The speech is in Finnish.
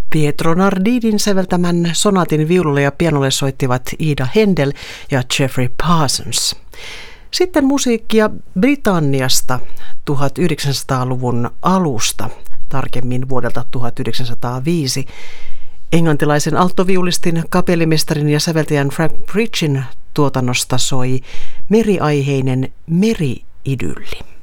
Pietro Nardinin säveltämän sonaatin viululle ja pianolle soittivat Ida Händel ja Geoffrey Parsons. Sitten musiikkia Britanniasta 1900-luvun alusta, tarkemmin vuodelta 1905. Englantilaisen alttoviulistin, kapellimestarin ja säveltäjän Frank Bridgen tuotannosta soi meriaiheinen meri-idylli.